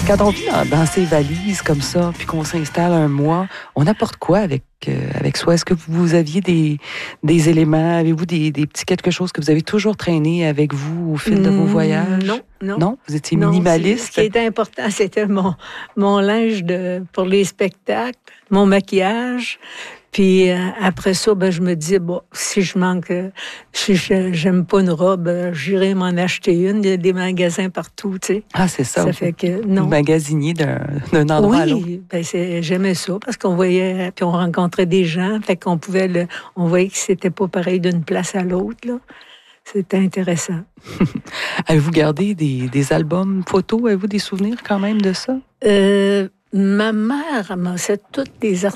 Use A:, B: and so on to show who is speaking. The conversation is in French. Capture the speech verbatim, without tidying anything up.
A: Quand on vit dans, dans ces valises comme ça, puis qu'on s'installe un mois, on apporte quoi avec, euh, avec soi? Est-ce que vous aviez des, des éléments? Avez-vous des, des petits quelque chose que vous avez toujours traîné avec vous au fil de vos voyages?
B: Non, non.
A: Non? Vous étiez
B: non,
A: minimaliste?
B: Ce qui était important, c'était mon, mon linge de, pour les spectacles, mon maquillage. Puis euh, après ça, ben, je me dis, bon, si je manque, euh, si je, j'aime pas une robe, euh, j'irai m'en acheter une. Il y a des magasins partout, tu sais.
A: Ah, c'est ça.
B: Ça fait que, non.
A: Vous magasiniez d'un, d'un endroit
B: oui,
A: à l'autre.
B: Oui, ben c'est, j'aimais ça parce qu'on voyait, puis on rencontrait des gens, fait qu'on pouvait le, on voyait que c'était pas pareil d'une place à l'autre, là. C'était intéressant.
A: Avez-vous gardé des, des albums photos? Avez-vous des souvenirs quand même de ça?
B: Euh, ma mère m'a fait tous des articles